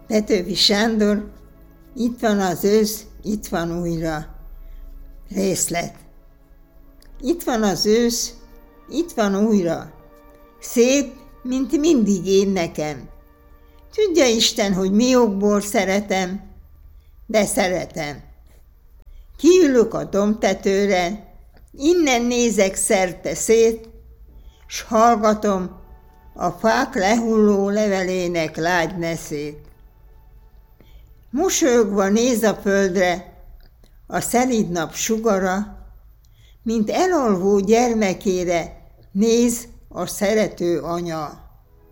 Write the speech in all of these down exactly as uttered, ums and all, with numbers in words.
Petőfi Sándor, itt van az ősz, itt van újra. Részlet. Itt van az ősz, itt van újra. Szép, mint mindig én nekem. Tudja Isten, hogy mi okból szeretem, de szeretem. Kiülök a dombtetőre, innen nézek szerte szét, s hallgatom a fák lehulló levelének lágy neszét. Mosolyogva néz a földre a szelíd nap sugara, mint elalvó gyermekére néz a szerető anya.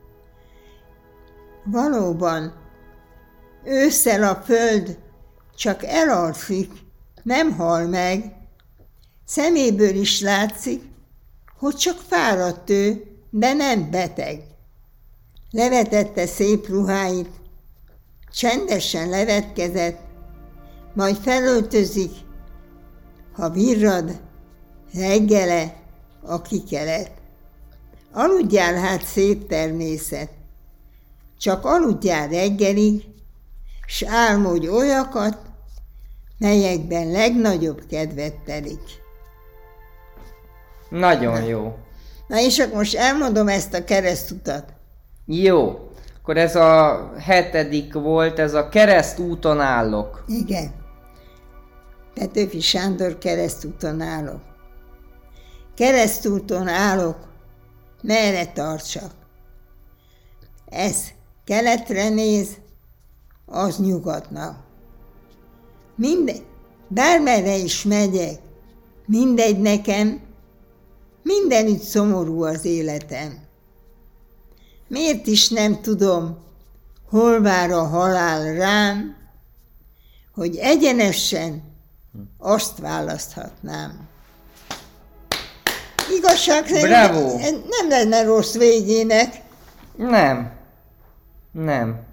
Valóban, ősszel a föld csak elalszik, nem hal meg, szeméből is látszik, hogy csak fáradt ő, de nem beteg. Levetette szép ruháit, csendesen levetkezett, majd felöltözik, ha virrad reggele a kikelet. Aludjál hát, szép természet, csak aludjál reggelig, s álmodj olyakat, melyekben legnagyobb kedvet telik. Nagyon jó. Na és akkor most elmondom ezt a keresztutat. Jó. Akkor ez a hetedik volt, ez a Keresztúton állok. Igen. Petőfi Sándor, Keresztúton állok. Keresztúton állok, merre tartsak. Ez keletre néz, az nyugatnak. Mindegy, bármerre is megyek, mindegy nekem, mindenütt szomorú az életem. Miért is nem tudom, hol vár a halál rám, hogy egyenesen azt választhatnám. Igazság szerint nem lenne rossz végének. Nem. Nem.